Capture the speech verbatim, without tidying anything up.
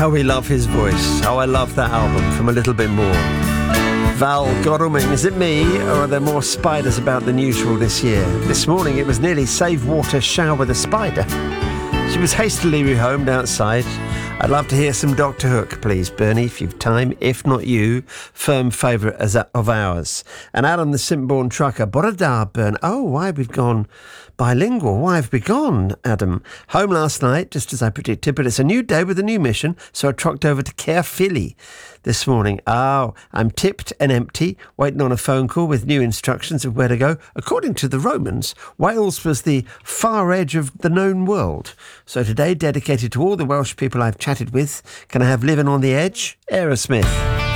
How we love his voice. How I love that album from A Little Bit More. Val Godalming, is it me, or are there more spiders about than usual this year? This morning it was nearly save water, shower the spider. She was hastily rehomed outside. I'd love to hear some Doctor Hook, please, Bernie, if you've time. If not you, firm favourite as of ours. And Adam, the Simpborn trucker, Borodar Burn. Oh, why we've gone bilingual. Why have we gone, Adam? Home last night, just as I predicted, but it's a new day with a new mission, so I trucked over to Caerphilly this morning. Oh, I'm tipped and empty, waiting on a phone call with new instructions of where to go. According to the Romans, Wales was the far edge of the known world. So today, dedicated to all the Welsh people I've chatted with, can I have Living on the Edge? Aerosmith.